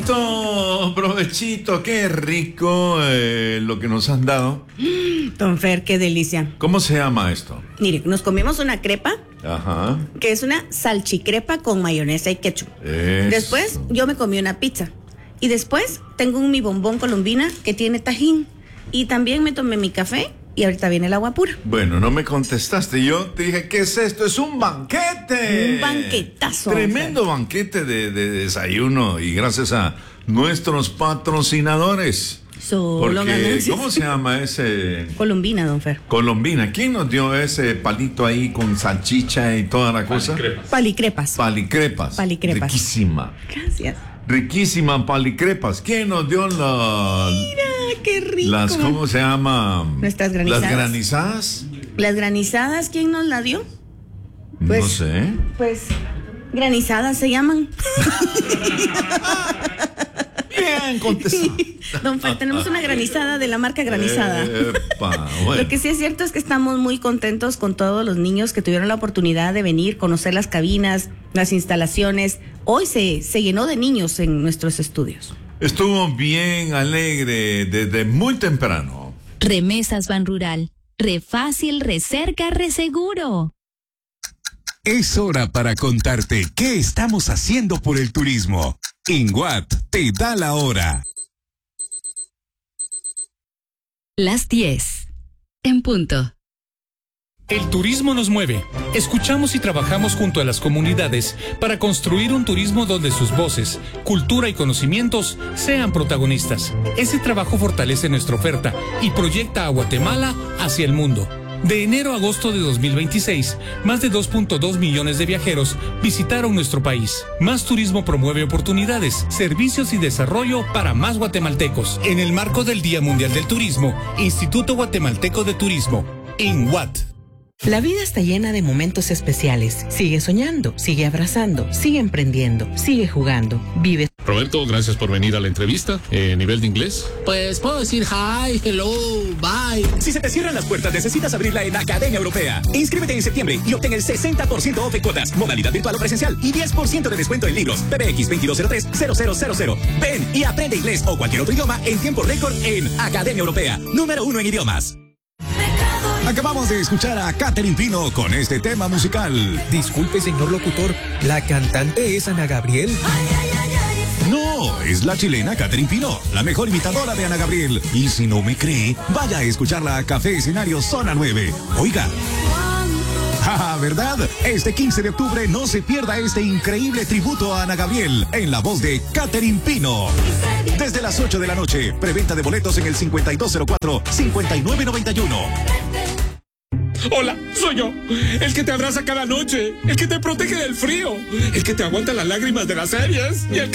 provechito, qué rico lo que nos han dado. Don Fer, qué delicia. ¿Cómo se llama esto? Mire, nos comimos una crepa, Ajá. que es una salchicrepa con mayonesa y ketchup. Eso. Después yo me comí una pizza. Y después tengo mi bombón colombina que tiene tajín. Y también me tomé mi café y ahorita viene el agua pura. Bueno, no me contestaste. Yo te dije, ¿qué es esto? ¡Es un banquete! Un banquetazo. Tremendo banquete de desayuno. Y gracias a nuestros patrocinadores. Solo ganancias. ¿Cómo se llama ese? Colombina, don Fer. Colombina. ¿Quién nos dio ese palito ahí con salchicha y toda la cosa? Palicrepas. Palicrepas. Riquísima. Gracias. Riquísima palicrepas. ¿Quién nos dio Mira, qué rico. ¿cómo se llama? Nuestras granizadas. ¿Las granizadas? Las granizadas, ¿quién nos la dio? Pues, no sé. Pues, granizadas se llaman. Bien contestado. Don Fer, tenemos una granizada de la marca Granizada. Epa, bueno. Lo que sí es cierto es que estamos muy contentos con todos los niños que tuvieron la oportunidad de venir, conocer las cabinas, las instalaciones. Hoy se llenó de niños en nuestros estudios. Estuvo bien alegre desde muy temprano. Remesas Ban Rural. Re fácil, re cerca, re seguro. Es hora para contarte qué estamos haciendo por el turismo. INGUAT te da la hora. Las 10. En punto. El turismo nos mueve. Escuchamos y trabajamos junto a las comunidades para construir un turismo donde sus voces, cultura y conocimientos sean protagonistas. Ese trabajo fortalece nuestra oferta y proyecta a Guatemala hacia el mundo. De enero a agosto de 2026, más de 2.2 millones de viajeros visitaron nuestro país. Más turismo promueve oportunidades, servicios y desarrollo para más guatemaltecos. En el marco del Día Mundial del Turismo, Instituto Guatemalteco de Turismo, INGUAT. La vida está llena de momentos especiales. Sigue soñando, sigue abrazando, sigue emprendiendo, sigue jugando, vive. Roberto, gracias por venir a la entrevista. ¿Nivel de inglés? Pues puedo decir hi, hello, bye. Si se te cierran las puertas, necesitas abrirla en Academia Europea. Inscríbete en septiembre y obtén el 60% off en cuotas, modalidad virtual o presencial y 10% de descuento en libros. PBX 2203-0000. Ven y aprende inglés o cualquier otro idioma en tiempo récord en Academia Europea, número 1 en idiomas. Acabamos de escuchar a Catherine Pino con este tema musical. Disculpe, señor locutor, ¿la cantante es Ana Gabriel? No, es la chilena Catherine Pino, la mejor imitadora de Ana Gabriel. Y si no me cree, vaya a escucharla a Café Escenario Zona 9. Oiga. ¿Verdad? Este 15 de octubre no se pierda este increíble tributo a Ana Gabriel en la voz de Catherine Pino. Desde las 8 de la noche, preventa de boletos en el 5204-5991. Hola, soy yo, el que te abraza cada noche, el que te protege del frío, el que te aguanta las lágrimas de las series y el